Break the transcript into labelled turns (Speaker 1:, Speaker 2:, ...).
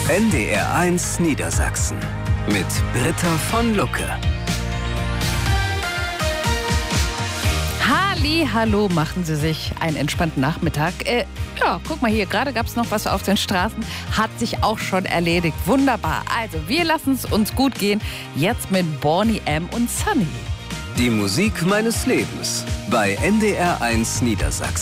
Speaker 1: NDR1 Niedersachsen mit Britta von Lucke.
Speaker 2: Hallo, machen Sie sich einen entspannten Nachmittag. Guck mal hier, gerade gab es noch was auf den Straßen, hat sich auch schon erledigt. Wunderbar. Also, wir lassen es uns gut gehen. Jetzt mit Boney M. und Sunny.
Speaker 1: Die Musik meines Lebens bei NDR1 Niedersachsen.